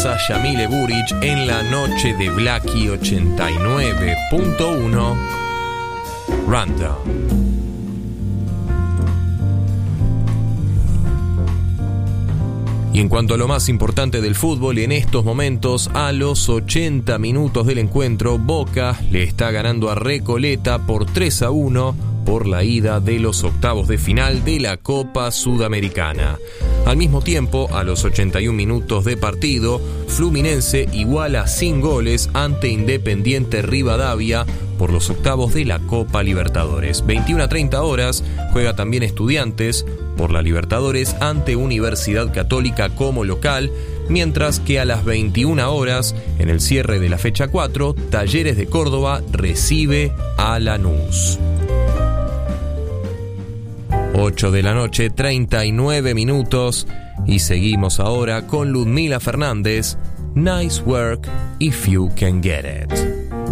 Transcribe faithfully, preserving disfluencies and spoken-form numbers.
pasa Yamile Buric en la noche de Blackie ochenta y nueve punto uno. Rundown. Y en cuanto a lo más importante del fútbol, en estos momentos, a los ochenta minutos del encuentro, Boca le está ganando a Recoleta por tres a uno por la ida de los octavos de final de la Copa Sudamericana. Al mismo tiempo, a los ochenta y un minutos de partido, Fluminense iguala sin goles ante Independiente Rivadavia por los octavos de la Copa Libertadores. veintiuna a treinta horas juega también Estudiantes por la Libertadores ante Universidad Católica como local, mientras que a las veintiuna horas, en el cierre de la fecha cuatro, Talleres de Córdoba recibe a Lanús. ocho de la noche, treinta y nueve minutos, y seguimos ahora con Ludmila Fernández, Nice Work If You Can Get It.